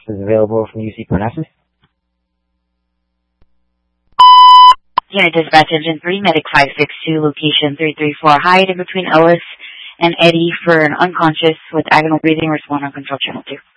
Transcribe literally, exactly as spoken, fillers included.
is available from U C Parnassus. Unit Dispatch Engine three, Medic five six two, location three three four, hide in between Ellis and Eddie for an unconscious with agonal breathing, respond on control channel two.